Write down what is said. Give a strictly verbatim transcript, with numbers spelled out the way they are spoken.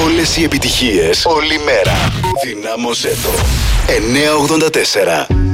Όλες οι επιτυχίες, όλη μέρα. Δυνάμωσέ το. εννιακόσια ογδόντα τέσσερα